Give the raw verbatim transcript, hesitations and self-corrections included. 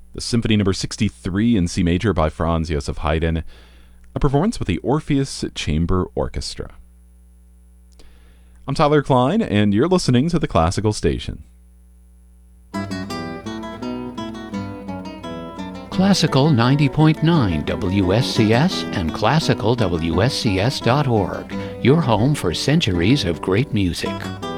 the Symphony Number sixty-three in C major by Franz Joseph Haydn, a performance with the Orpheus Chamber Orchestra. I'm Tyler Klein, and you're listening to The Classical Station. Classical ninety point nine W S C S and classical W S C S dot org, your home for centuries of great music.